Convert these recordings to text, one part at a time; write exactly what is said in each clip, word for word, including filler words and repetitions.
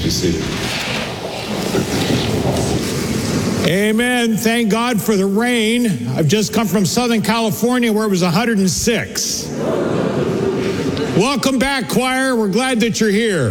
be seated. Amen. Thank God for the rain. I've just come from Southern California where it was one hundred six. Welcome back, choir. We're glad that you're here.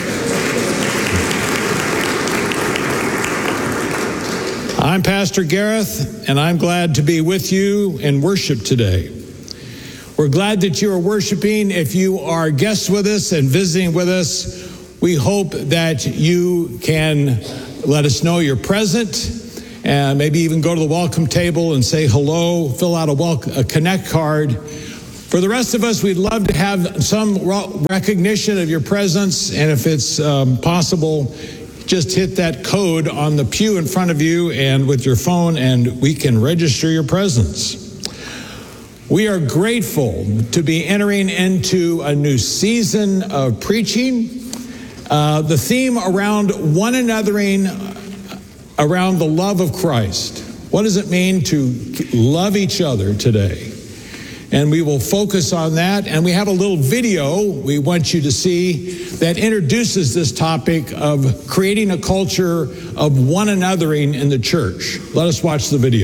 I'm Pastor Gareth, and I'm glad to be with you in worship today. We're glad that you are worshiping. If you are guests with us and visiting with us, we hope that you can let us know you're present, and maybe even go to the welcome table and say hello, fill out a, welcome, a Connect card. For the rest of us, we'd love to have some recognition of your presence, and if it's um, possible, just hit that code on the pew in front of you and with your phone, and we can register your presence. We are grateful to be entering into a new season of preaching. Uh, the theme around one anothering, around the love of Christ. What does it mean to love each other today? And we will focus on that. And we have a little video we want you to see that introduces this topic of creating a culture of one anothering in the church. Let us watch the video.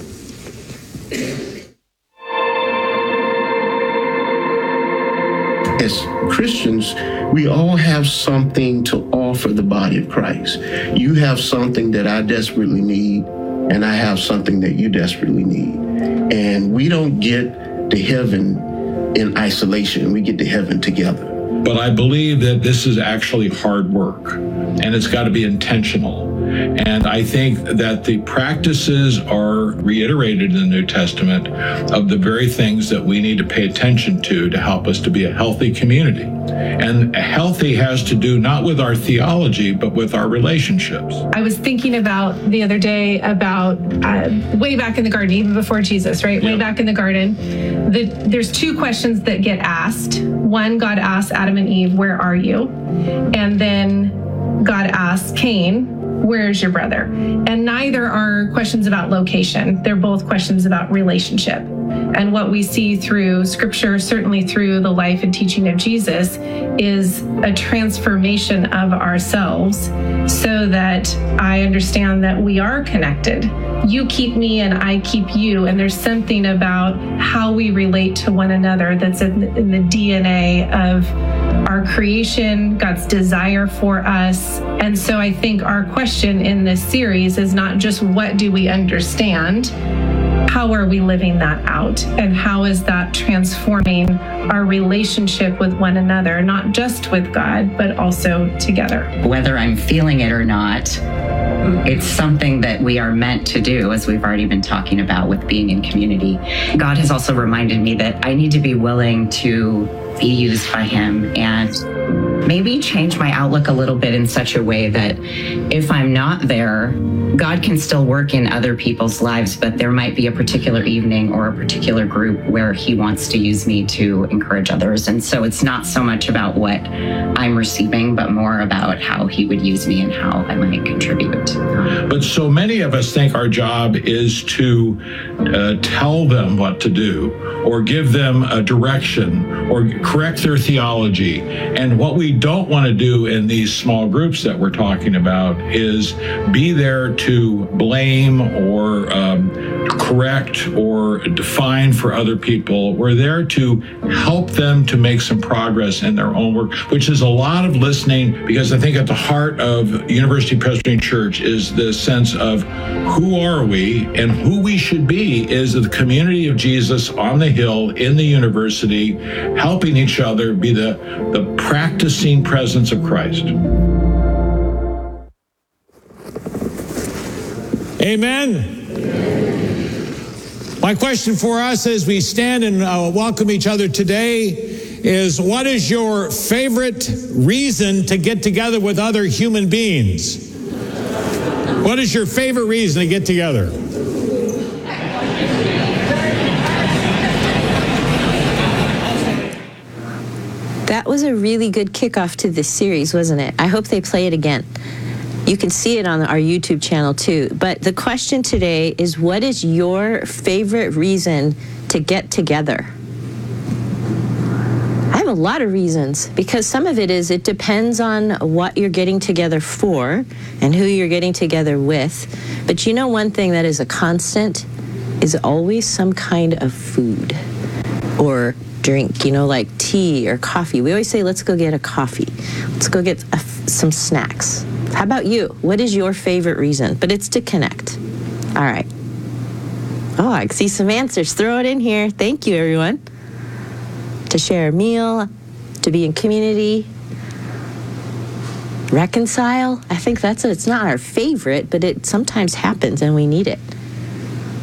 As Christians, we all have something to offer the body of Christ. You have something that I desperately need, and I have something that you desperately need. And we don't get to heaven in isolation. We get to heaven together. But I believe that this is actually hard work, and it's got to be intentional. And I think that the practices are reiterated in the New Testament of the very things that we need to pay attention to to help us to be a healthy community. And healthy has to do not with our theology, but with our relationships. I was thinking about the other day about uh, way back in the garden, even before Jesus, right? Yeah. Way back in the garden, the, there's two questions that get asked. One, God asked Adam and Eve, "Where are you?" And then God asked Cain, "Where's your brother?" And neither are questions about location. They're both questions about relationship. And what we see through Scripture, certainly through the life and teaching of Jesus, is a transformation of ourselves so that I understand that we are connected. You keep me and I keep you. And there's something about how we relate to one another that's in, in the D N A of our creation, God's desire for us. And so I think our question in this series is not just what do we understand, how are we living that out? And how is that transforming our relationship with one another, not just with God, but also together? Whether I'm feeling it or not, it's something that we are meant to do, as we've already been talking about with being in community. God has also reminded me that I need to be willing to be used by Him and maybe change my outlook a little bit in such a way that if I'm not there, God can still work in other people's lives, but there might be a particular evening or a particular group where He wants to use me to encourage others. And so it's not so much about what I'm receiving, but more about how He would use me and how I might contribute. But so many of us think our job is to uh, tell them what to do, or give them a direction, or correct their theology. And what we don't want to do in these small groups that we're talking about is be there to blame or um, correct or define for other people. We're there to help them to make some progress in their own work, which is a lot of listening, because I think at the heart of University Presbyterian Church is the sense of who are we, and who we should be is the community of Jesus on the hill in the university, helping each other be the, the practicing presence of Christ. Amen. My question for us as we stand and uh, welcome each other today is, what is your favorite reason to get together with other human beings? What is your favorite reason to get together? That was a really good kickoff to this series, wasn't it? I hope they play it again. You can see it on our YouTube channel too. But the question today is, what is your favorite reason to get together? I have a lot of reasons, because some of it is it depends on what you're getting together for and who you're getting together with. But you know, one thing that is a constant is always some kind of food or drink, you know, like tea or coffee. We always say, let's go get a coffee. Let's go get a, some snacks. How about you? What is your favorite reason? But it's to connect. All right. Oh, I see some answers. Throw it in here. Thank you, everyone. To share a meal, to be in community, reconcile. I think that's a, it's not our favorite, but it sometimes happens and we need it.